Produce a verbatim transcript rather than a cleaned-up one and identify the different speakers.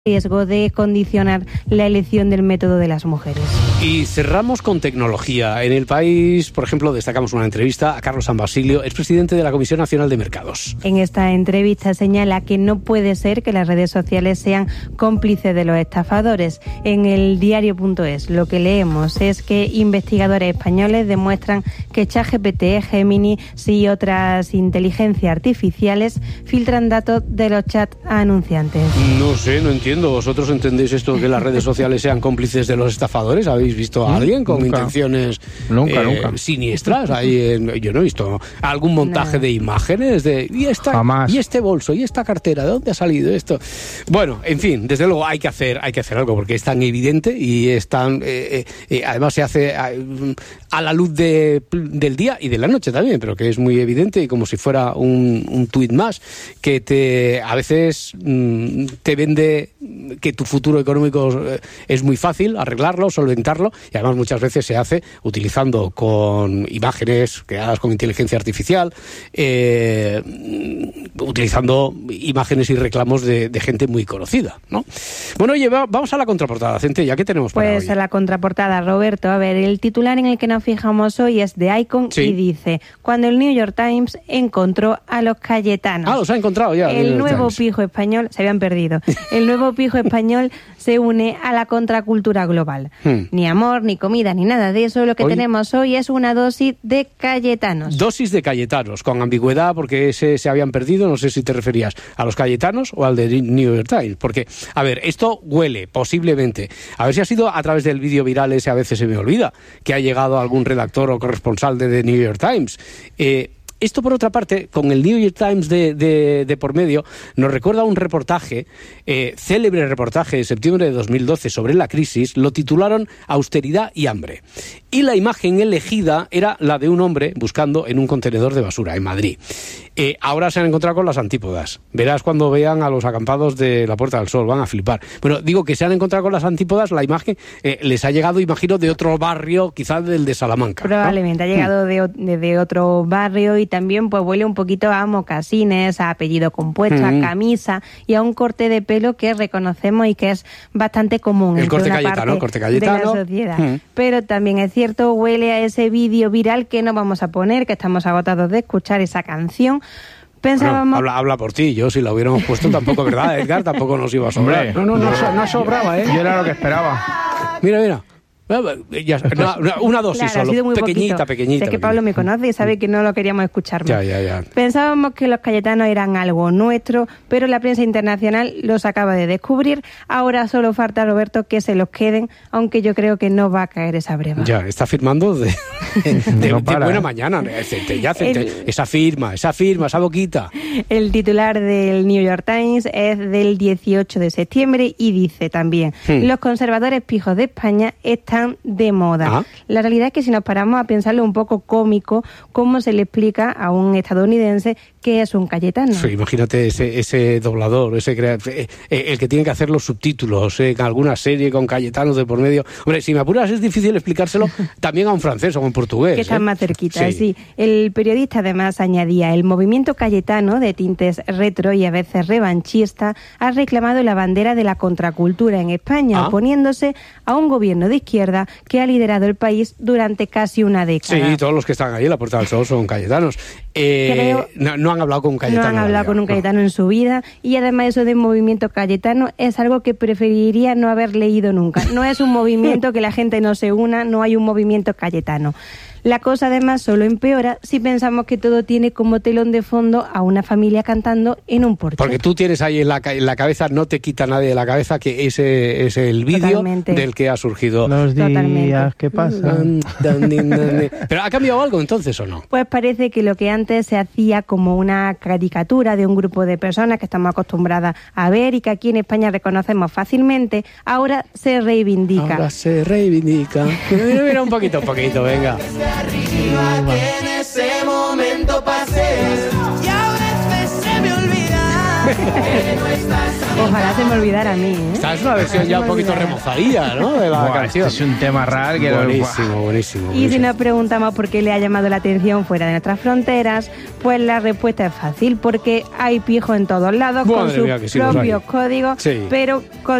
Speaker 1: riesgo de condicionar la elección del método de las mujeres.
Speaker 2: Y cerramos con tecnología. En El País, por ejemplo, destacamos una entrevista a Carlos San Basilio, expresidente de la Comisión Nacional de Mercados.
Speaker 1: En esta entrevista señala que no puede ser que las redes sociales sean cómplices de los estafadores. En el diario punto es lo que leemos es que investigadores españoles demuestran que ChatGPT, Gemini y otras inteligencias artificiales filtran datos de los chats a anunciantes.
Speaker 2: No sé, no entiendo. ¿Vosotros entendéis esto que las redes sociales sean cómplices de los estafadores? ¿Habéis visto a alguien con nunca. intenciones
Speaker 3: nunca,
Speaker 2: eh,
Speaker 3: nunca.
Speaker 2: siniestras? Ahí en, yo no he visto algún montaje no. de imágenes de y esta
Speaker 3: Jamás.
Speaker 2: y este bolso y esta cartera, ¿de dónde ha salido esto? Bueno, en fin, desde luego hay que hacer hay que hacer algo porque es tan evidente y es tan eh, eh, además se hace a, a la luz de, del día y de la noche también, pero que es muy evidente y como si fuera un, un tuit más que te a veces mm, te vende que tu futuro económico es muy fácil arreglarlo, solventarlo, y además muchas veces se hace utilizando con imágenes creadas con inteligencia artificial, eh, utilizando imágenes y reclamos de, de gente muy conocida, ¿no? Bueno, oye, vamos a la contraportada, Centella, ¿qué tenemos para
Speaker 1: Pues
Speaker 2: hoy?
Speaker 1: a la contraportada, Roberto, a ver, el titular en el que nos fijamos hoy es de Icon sí. y dice, cuando el New York Times encontró a los Cayetanos.
Speaker 2: Ah, los ha encontrado ya.
Speaker 1: El nuevo Times. pijo español, se habían perdido, el nuevo pijo español se une a la contracultura global. Hmm. Ni amor, ni comida, ni nada de eso. Lo que hoy, tenemos hoy es una dosis de Cayetanos.
Speaker 2: Dosis de Cayetanos, con ambigüedad, porque ese se habían perdido. No sé si te referías a los Cayetanos o al de New York Times. Porque, a ver, esto huele, posiblemente. A ver si ha sido a través del vídeo viral ese, a veces se me olvida, que ha llegado algún redactor o corresponsal de The New York Times. Eh... Esto, por otra parte, con el New York Times de, de, de por medio, nos recuerda un reportaje, eh, célebre reportaje de septiembre de dos mil doce sobre la crisis, lo titularon Austeridad y hambre. Y la imagen elegida era la de un hombre buscando en un contenedor de basura en Madrid. Eh, ahora se han encontrado con las antípodas. Verás cuando vean a los acampados de la Puerta del Sol, van a flipar. Bueno, digo que se han encontrado con las antípodas, la imagen eh, les ha llegado, imagino, de otro barrio, quizás del de Salamanca.
Speaker 1: Probablemente, ¿no? Ha llegado hmm. de, de otro barrio y también pues huele un poquito a mocasines, a apellido compuesto, mm. a camisa y a un corte de pelo que reconocemos y que es bastante común
Speaker 2: el
Speaker 1: en
Speaker 2: corte
Speaker 1: una
Speaker 2: Cayetano,
Speaker 1: parte
Speaker 2: corte Cayetano.
Speaker 1: de la sociedad.
Speaker 2: Mm.
Speaker 1: Pero también es cierto, huele a ese vídeo viral que no vamos a poner, que estamos agotados de escuchar esa canción. Pensábamos...
Speaker 2: Bueno, habla, habla por ti, yo si la hubiéramos puesto tampoco, ¿verdad, Edgar? Tampoco nos iba a sobrar.
Speaker 3: No, no, no, no, no sobraba, ¿eh? Yo era lo que esperaba.
Speaker 2: Mira, mira. Ya, una, una dosis
Speaker 1: claro,
Speaker 2: solo,
Speaker 1: muy
Speaker 2: pequeñita,
Speaker 1: poquito.
Speaker 2: pequeñita.
Speaker 1: Sé que Pablo me conoce y sabe que no lo queríamos escuchar más.
Speaker 2: Ya, ya, ya.
Speaker 1: Pensábamos que los Cayetanos eran algo nuestro, pero la prensa internacional los acaba de descubrir. Ahora solo falta, Roberto, que se los queden, aunque yo creo que no va a caer esa breva.
Speaker 2: Ya, está firmando de, de,
Speaker 3: no
Speaker 2: de
Speaker 3: para,
Speaker 2: buena
Speaker 3: ¿eh?
Speaker 2: mañana. Ya, el, esa firma, esa firma, esa boquita.
Speaker 1: El titular del New York Times es del dieciocho de septiembre y dice también, hmm. los conservadores pijos de España están de moda. Ah. La realidad es que si nos paramos a pensarlo un poco cómico, cómo se le explica a un estadounidense qué es un Cayetano.
Speaker 2: Sí, imagínate ese, ese doblador, ese eh, eh, el que tiene que hacer los subtítulos eh, en alguna serie con Cayetanos de por medio. Hombre, si me apuras es difícil explicárselo también a un francés o a un portugués.
Speaker 1: Que están
Speaker 2: ¿eh?
Speaker 1: más cerquita, sí.
Speaker 2: sí.
Speaker 1: El periodista además añadía, el movimiento Cayetano, de tintes retro y a veces revanchista, ha reclamado la bandera de la contracultura en España, ah. oponiéndose a un gobierno de izquierda que ha liderado el país durante casi una década.
Speaker 2: Sí, todos los que están ahí en la Puerta del Sol son Cayetanos. Eh, Creo, no, no han hablado con un Cayetano.
Speaker 1: No han hablado con un Cayetano no. en su vida y además eso de movimiento Cayetano es algo que preferiría no haber leído nunca. No es un movimiento que la gente no se una, no hay un movimiento Cayetano. La cosa además solo empeora si pensamos que todo tiene como telón de fondo a una familia cantando en un porche.
Speaker 2: Porque tú tienes ahí en la, en la cabeza, no te quita nadie de la cabeza que ese es el vídeo del que ha surgido.
Speaker 3: Los días Totalmente. que pasan.
Speaker 2: ¿Pero ha cambiado algo entonces o no?
Speaker 1: Pues parece que lo que antes se hacía como una caricatura de un grupo de personas que estamos acostumbradas a ver y que aquí en España reconocemos fácilmente, ahora se reivindica.
Speaker 2: Ahora se reivindica. Mira, mira un poquito, un poquito, venga.
Speaker 4: Arriba, que en ese momento pasé y a veces se me olvida
Speaker 1: Ojalá se me olvidara a mí, ¿eh?
Speaker 2: Esta es una versión ya un poquito remozadilla, ¿no? De la
Speaker 3: Buah,
Speaker 2: canción.
Speaker 3: Este es un tema raro que
Speaker 2: buenísimo,
Speaker 3: lo...
Speaker 2: buenísimo, buenísimo.
Speaker 1: Y si nos preguntamos por qué le ha llamado la atención fuera de nuestras fronteras, pues la respuesta es fácil, porque hay pijos en todos lados. Madre con sus mía, sí, propios códigos, sí. pero